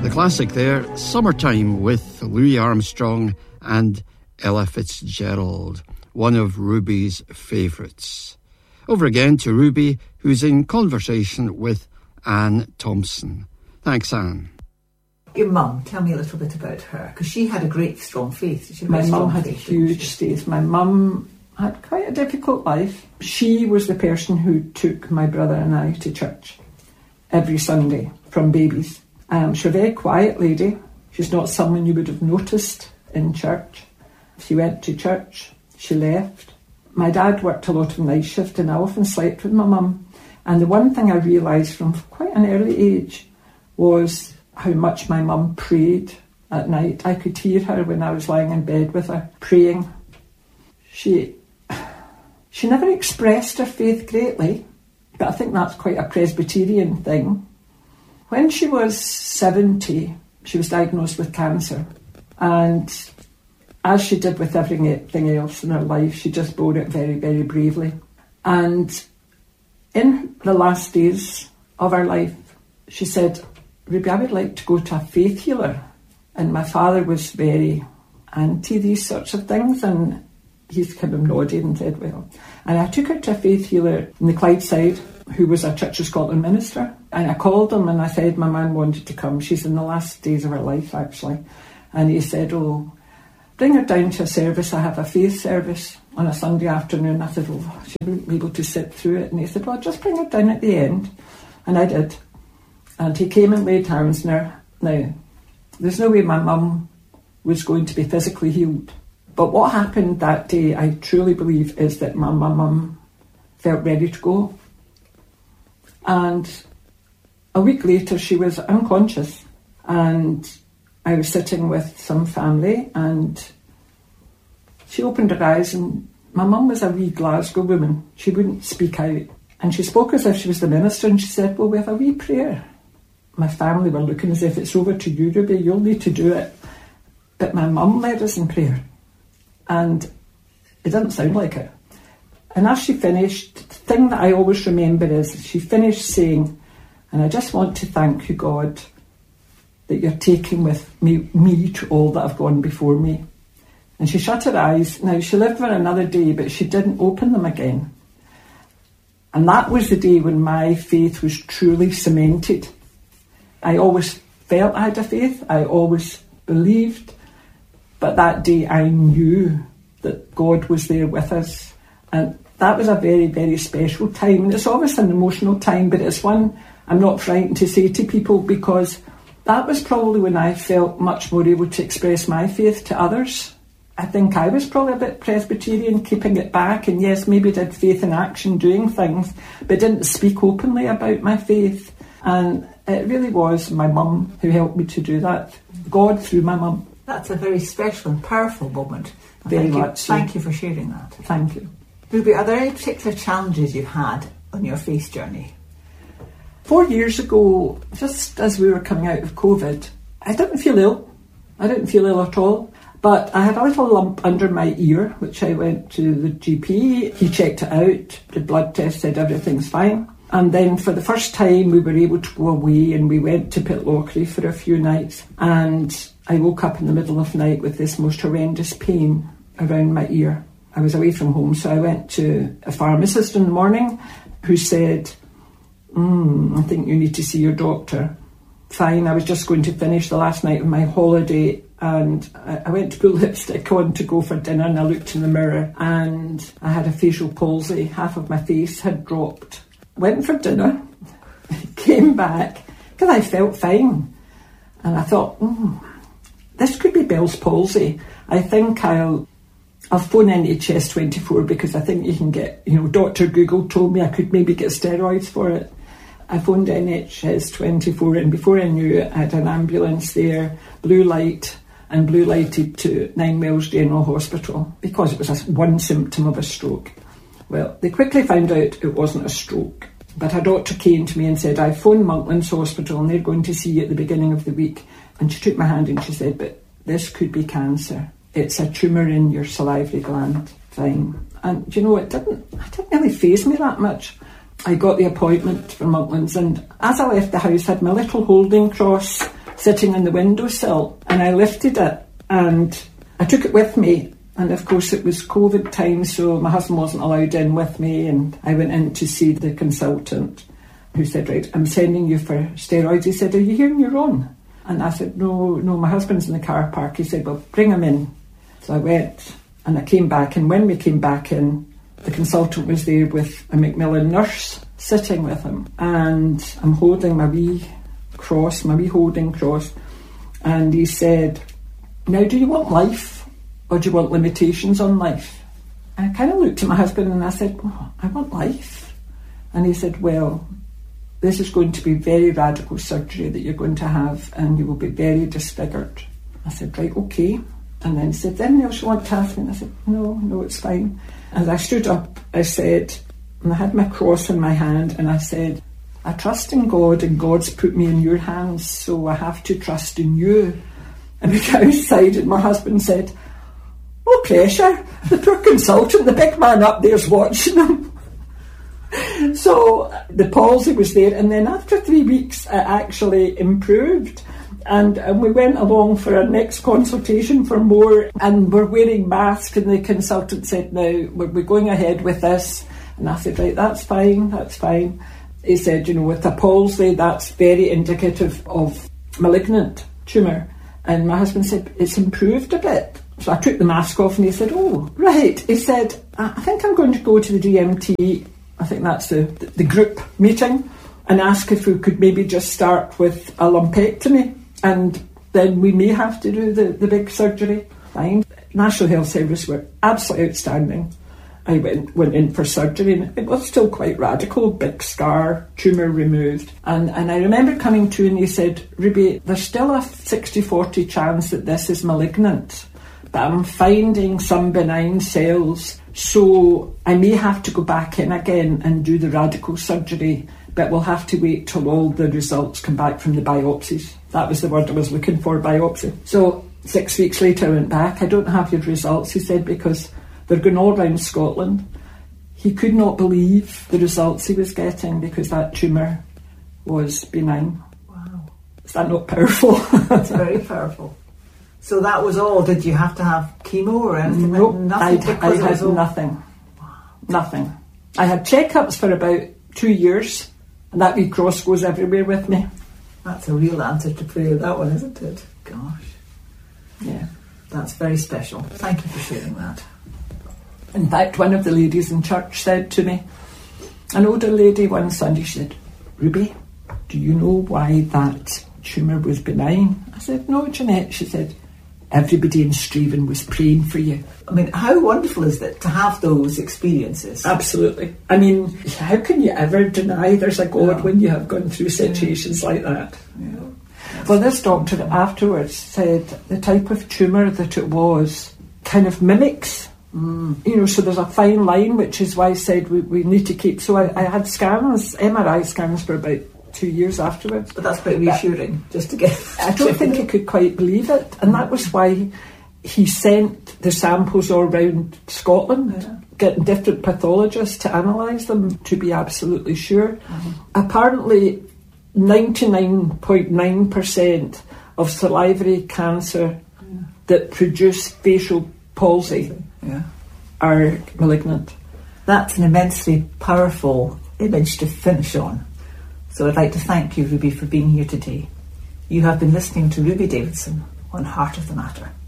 The classic there, Summertime, with Louis Armstrong and Ella Fitzgerald, one of Ruby's favourites. Over again to Ruby, who's in conversation with Anne Thompson. Thanks, Anne. Your mum, tell me a little bit about her, because she had a great strong faith. My mum had a huge faith. My mum had quite a difficult life. She was the person who took my brother and I to church every Sunday from babies. She's a very quiet lady. She's not someone you would have noticed in church. She went to church, she left. My dad worked a lot of night shift and I often slept with my mum. And the one thing I realised from quite an early age was how much my mum prayed at night. I could hear her when I was lying in bed with her, praying. She never expressed her faith greatly, but I think that's quite a Presbyterian thing. When she was 70, she was diagnosed with cancer. And as she did with everything else in her life, she just bore it very, very bravely. And in the last days of her life, she said, Ruby, I would like to go to a faith healer. And my father was very anti these sorts of things, and he's kind of nodded and said, well. And I took her to a faith healer in the Clydeside, who was a Church of Scotland minister. And I called him and I said my mum wanted to come. She's in the last days of her life, actually. And he said, oh, bring her down to a service. I have a faith service on a Sunday afternoon. I said, oh, she wouldn't be able to sit through it. And he said, well, just bring her down at the end. And I did. And he came and laid hands on her. Now, there's no way my mum was going to be physically healed. But what happened that day, I truly believe, is that my mum felt ready to go. And a week later, she was unconscious. And I was sitting with some family, and she opened her eyes, and my mum was a wee Glasgow woman. She wouldn't speak out. And she spoke as if she was the minister, and she said, well, we have a wee prayer. My family were looking as if it's over to you, Ruby, you'll need to do it. But my mum led us in prayer. And it didn't sound like it. And as she finished, the thing that I always remember is she finished saying, and I just want to thank you, God, that you're taking with me to all that have gone before me. And she shut her eyes. Now, she lived for another day, but she didn't open them again. And that was the day when my faith was truly cemented. I always felt I had a faith. I always believed. But that day I knew that God was there with us. And that was a very, very special time. And it's always an emotional time, but it's one I'm not frightened to say to people, because that was probably when I felt much more able to express my faith to others. I think I was probably a bit Presbyterian, keeping it back, and yes, maybe did faith in action, doing things, but didn't speak openly about my faith. And it really was my mum who helped me to do that. God through my mum. That's a very special and powerful moment. Very much so. Thank you for sharing that. Thank you. Ruby, are there any particular challenges you've had on your faith journey? 4 years ago, just as we were coming out of COVID, I didn't feel ill. I didn't feel ill at all. But I had a little lump under my ear, which I went to the GP. He checked it out. The blood test said everything's fine. And then for the first time, we were able to go away, and we went to Pitlochry for a few nights. And I woke up in the middle of the night with this most horrendous pain around my ear. I was away from home, so I went to a pharmacist in the morning who said, I think you need to see your doctor. Fine, I was just going to finish the last night of my holiday, and I went to put lipstick on to go for dinner, and I looked in the mirror and I had a facial palsy. Half of my face had dropped. Went for dinner, came back, because I felt fine. And I thought, this could be Bell's palsy. I think I'll phone NHS 24, because I think you can get, Dr. Google told me I could maybe get steroids for it. I phoned NHS 24, and before I knew it, I had an ambulance there, blue light, and blue lighted to 9 Wells General Hospital, because it was one symptom of a stroke. Well, they quickly found out it wasn't a stroke, but a doctor came to me and said, I phoned Monklands Hospital and they're going to see you at the beginning of the week. And she took my hand and she said, but this could be cancer. It's a tumour in your salivary gland. Fine. And it didn't really faze me that much. I got the appointment for Monklands, and as I left the house, I had my little holding cross sitting on the windowsill, and I lifted it and I took it with me. And of course it was COVID time, so my husband wasn't allowed in with me, and I went in to see the consultant, who said, right, I'm sending you for steroids. He said, are you here on your own? And I said, no, my husband's in the car park. He said, well, bring him in. So I went and I came back, and when we came back in, the consultant was there with a Macmillan nurse sitting with him, and I'm holding my wee holding cross, and he said, now do you want life or do you want limitations on life? And I kind of looked at my husband and I said, oh, I want life. And he said, well, this is going to be very radical surgery that you're going to have, and you will be very disfigured. I said, right, okay. And then he said, anything else you want to ask me? And I said, no, it's fine. And I stood up, I said, and I had my cross in my hand, and I said, I trust in God, and God's put me in your hands, so I have to trust in you. And we got outside, and my husband said, oh, pressure, the poor consultant, the big man up there's watching him. So the palsy was there, and then after 3 weeks it actually improved, and we went along for our next consultation for more, and we're wearing masks, and the consultant said, now we're going ahead with this. And I said, right, that's fine. He said, with the palsy, that's very indicative of malignant tumour. And my husband said, it's improved a bit. So I took the mask off, and he said, oh, right. He said, I think I'm going to go to the DMT, I think that's the group meeting, and ask if we could maybe just start with a lumpectomy, and then we may have to do the big surgery. Fine. National Health Service were absolutely outstanding. I went in for surgery, and it was still quite radical, big scar, tumour removed. And I remember coming to, and he said, Ruby, there's still a 60-40 chance that this is malignant, but I'm finding some benign cells, so I may have to go back in again and do the radical surgery, but we'll have to wait till all the results come back from the biopsies. That was the word I was looking for, biopsy. So 6 weeks later I went back. I don't have your results, he said, because they're going all around Scotland. He could not believe the results he was getting because that tumour was benign. Wow. Is that not powerful? It's very powerful. So that was all. Did you have to have chemo or anything? Nope, Nothing. I had nothing. Wow. Nothing. I had checkups for about 2 years, and that wee cross goes everywhere with me. That's a real answer to prayer, that one, isn't it? Gosh. Yeah. That's very special. Thank you for sharing that. In fact, one of the ladies in church said to me, an older lady one Sunday, she said, Ruby, do you know why that tumour was benign? I said, no, Jeanette. She said, everybody in Stephen was praying for you. I mean, how wonderful is it to have those experiences? Absolutely. I mean, how can you ever deny there's a God when you have gone through situations like that? Yeah. Well, this doctor afterwards said the type of tumour that it was kind of mimics. So there's a fine line, which is why I said we need to keep. So I had scans, MRI scans, for about 2 years afterwards. But that's quite reassuring, just to get... I don't think he could quite believe it, and that was why he sent the samples all around Scotland, getting different pathologists to analyse them to be absolutely sure. Apparently 99.9% of salivary cancer that produce facial palsy are malignant. That's an immensely powerful image to finish on. So I'd like to thank you, Ruby, for being here today. You have been listening to Ruby Davidson on Heart of the Matter.